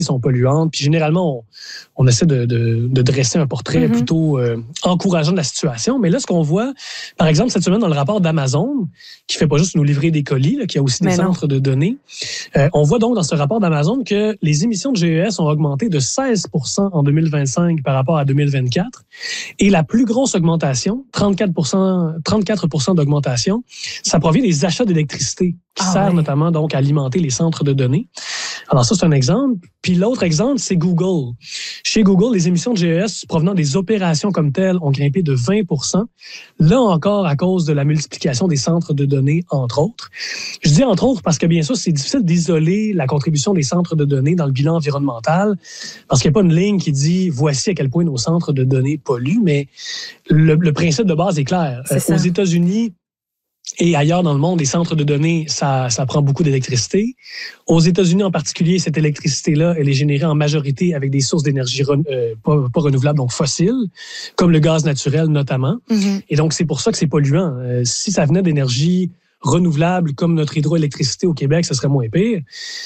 sont polluantes. Puis généralement, on essaie de dresser un portrait plutôt encourageant de la situation. Mais là, ce qu'on voit, par exemple, cette semaine, dans le rapport d'Amazon, qui fait pas juste nous livrer des colis, là, qui a aussi des centres de données, on voit donc dans ce rapport d'Amazon que les émissions de GES ont augmenté de 16% en 2025 par rapport à 2024. Et la plus grosse augmentation, 34% d'augmentation, ça provient des achats d'électricité qui servent notamment donc à alimenter les centres de données. Alors ça, c'est un exemple. Puis l'autre exemple, c'est Google. Chez Google, les émissions de GES provenant des opérations comme telles ont grimpé de 20%. Là encore, à cause de la multiplication des centres de données, entre autres. Je dis entre autres parce que, bien sûr, c'est difficile d'isoler la contribution des centres de données dans le bilan environnemental parce qu'il n'y a pas une ligne qui dit « voici à quel point nos centres de données polluent », mais le principe de base est clair. Aux États-Unis, et ailleurs dans le monde, les centres de données, ça prend beaucoup d'électricité. Aux États-Unis en particulier, cette électricité-là, elle est générée en majorité avec des sources d'énergie pas renouvelables, donc fossiles, comme le gaz naturel notamment. Et donc, c'est pour ça que c'est polluant. Si ça venait d'énergie renouvelable comme notre hydroélectricité au Québec, ça serait moins pire,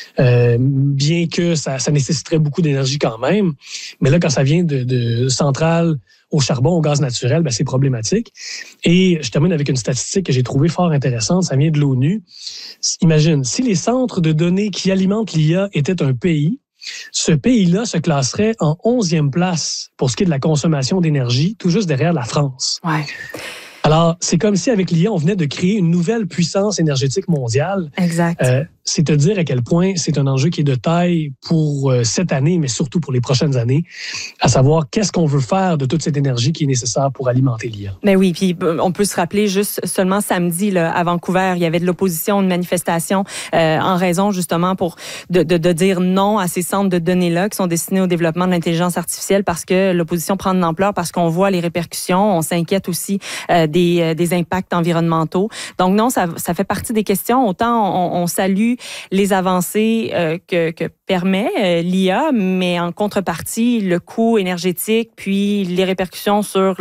bien que ça nécessiterait beaucoup d'énergie quand même. Mais là, quand ça vient de centrales au charbon, au gaz naturel, ben c'est problématique. Et je termine avec une statistique que j'ai trouvée fort intéressante. Ça vient de l'ONU. Imagine, si les centres de données qui alimentent l'IA étaient un pays, ce pays-là se classerait en 11e place pour ce qui est de la consommation d'énergie, tout juste derrière la France. Ouais. Alors, c'est comme si avec l'IA, on venait de créer une nouvelle puissance énergétique mondiale. Exact. C'est te dire à quel point c'est un enjeu qui est de taille pour cette année, mais surtout pour les prochaines années, à savoir qu'est-ce qu'on veut faire de toute cette énergie qui est nécessaire pour alimenter l'IA. Mais oui, puis on peut se rappeler juste seulement samedi là, à Vancouver, il y avait de l'opposition, une manifestation en raison justement de dire non à ces centres de données-là qui sont destinés au développement de l'intelligence artificielle parce que l'opposition prend de l'ampleur, parce qu'on voit les répercussions, on s'inquiète aussi des impacts environnementaux. Donc non, ça fait partie des questions. Autant on salue les avancées que permet l'IA, mais en contrepartie, le coût énergétique, puis les répercussions sur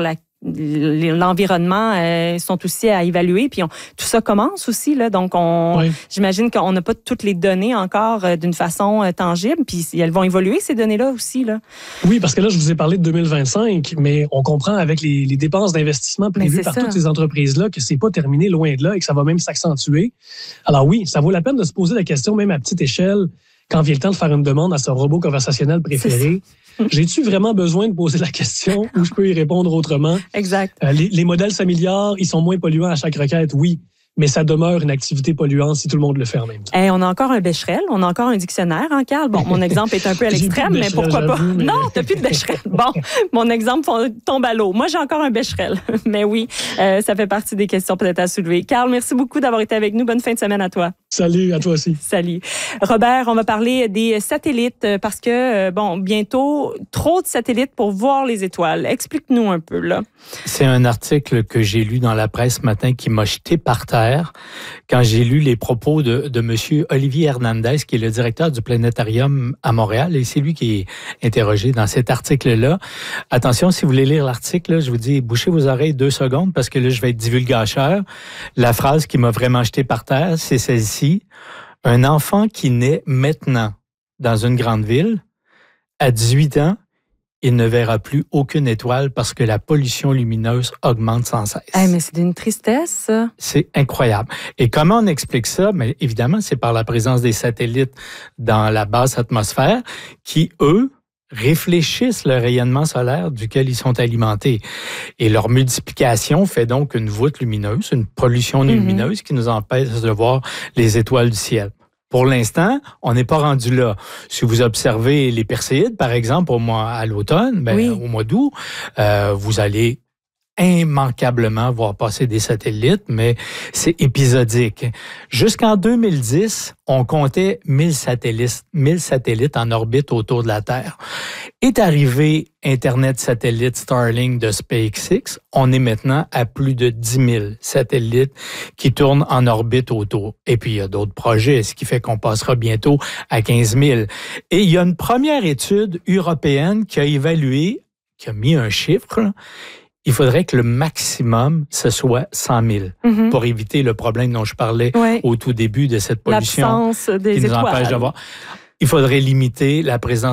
l'environnement sont aussi à évaluer. Puis tout ça commence aussi, là. Donc, j'imagine qu'on n'a pas toutes les données encore d'une façon tangible. Puis elles vont évoluer, ces données-là aussi, là. Oui, parce que là, je vous ai parlé de 2025, mais on comprend avec les dépenses d'investissement prévues par toutes ces entreprises-là que c'est pas terminé, loin de là, et que ça va même s'accentuer. Alors oui, ça vaut la peine de se poser la question, même à petite échelle, quand vient le temps de faire une demande à son robot conversationnel préféré. J'ai-tu vraiment besoin de poser la question ou je peux y répondre autrement? Exact. Les modèles s'améliorent, ils sont moins polluants à chaque requête, oui. Mais ça demeure une activité polluante si tout le monde le fait en même temps. On a encore un Becherel, on a encore un dictionnaire, hein, Carl? Bon, mon exemple est un peu à l'extrême, mais pourquoi pas? Mais... Non, t'as plus de Becherel. Bon, mon exemple tombe à l'eau. Moi, j'ai encore un Becherel. Mais oui, ça fait partie des questions peut-être à soulever. Carl, merci beaucoup d'avoir été avec nous. Bonne fin de semaine à toi. Salut, à toi aussi. Salut. Robert, on va parler des satellites parce que, bientôt, trop de satellites pour voir les étoiles. Explique-nous un peu, là. C'est un article que j'ai lu dans la presse ce matin qui m'a jeté par terre quand j'ai lu les propos de M. Olivier Hernandez, qui est le directeur du Planétarium à Montréal, et c'est lui qui est interrogé dans cet article-là. Attention, si vous voulez lire l'article, je vous dis, bouchez vos oreilles 2 secondes parce que là, je vais être divulgateur. La phrase qui m'a vraiment jeté par terre, c'est celle-ci. Un enfant qui naît maintenant dans une grande ville, à 18 ans, il ne verra plus aucune étoile parce que la pollution lumineuse augmente sans cesse. Mais c'est d'une tristesse, ça. C'est incroyable. Et comment on explique ça? Mais évidemment, c'est par la présence des satellites dans la basse atmosphère qui, eux, réfléchissent le rayonnement solaire duquel ils sont alimentés. Et leur multiplication fait donc une voûte lumineuse, une pollution lumineuse qui nous empêche de voir les étoiles du ciel. Pour l'instant, on n'est pas rendu là. Si vous observez les Perséides, par exemple, à l'automne, au mois d'août, vous allez immanquablement voir passer des satellites, mais c'est épisodique. Jusqu'en 2010, on comptait 1000 satellites en orbite autour de la Terre. Est arrivé Internet satellite Starlink de SpaceX, on est maintenant à plus de 10 000 satellites qui tournent en orbite autour. Et puis, il y a d'autres projets, ce qui fait qu'on passera bientôt à 15 000. Et il y a une première étude européenne qui a évalué, qui a mis un chiffre, il faudrait que le maximum, ce soit 100 000 pour éviter le problème dont je parlais au tout début de cette pollution l'absence des qui nous étoiles. empêche de voir. Il faudrait limiter la présence